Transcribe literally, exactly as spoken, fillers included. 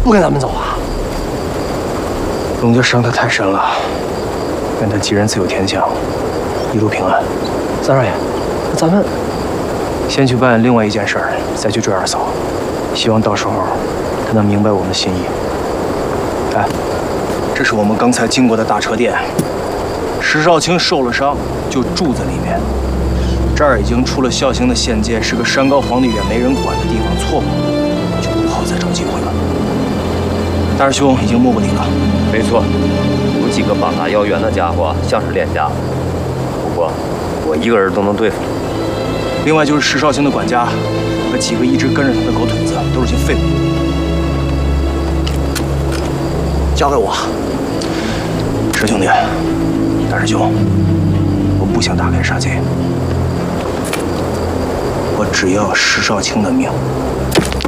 不跟咱们走啊？ 龙家伤得太深了，愿他吉人自有天相，一路平安。 三少爷，那咱们先去办另外一件事儿，再去追二嫂。希望到时候他能明白我们的心意。哎，这是我们刚才经过的大车店。石少卿受了伤，就住在里面。这儿已经出了孝兴的县界，是个山高皇帝远没人管的地方，错过就不好再找机会了。大师兄已经摸过底了。 没错，有几个膀大腰圆的家伙，像是练家。不过我一个人都能对付。 另外就是石少卿的管家和几个一直跟着他的狗腿子，都是些废物。 交给我。 是兄弟，大师兄，我不想大开杀戒，我只要石少卿的命。